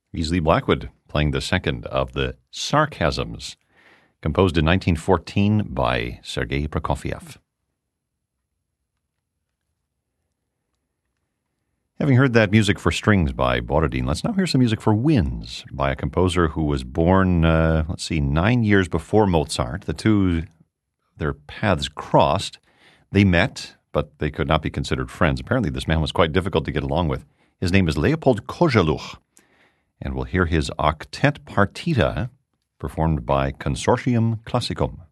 Easley Blackwood playing the second of the Sarcasms, composed in 1914 by Sergei Prokofiev. Having heard that music for strings by Borodin, let's now hear some music for winds by a composer who was born, 9 years before Mozart. Their paths crossed. They met, but they could not be considered friends. Apparently, this man was quite difficult to get along with. His name is Leopold Kozeluch, and we'll hear his Octet Partita performed by Consortium Classicum.